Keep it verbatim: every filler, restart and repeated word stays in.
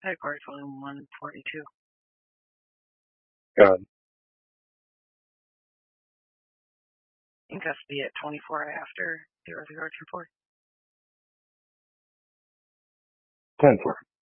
Category volume one forty-two. God. In custody at twenty-four after zero zero two four. ten four.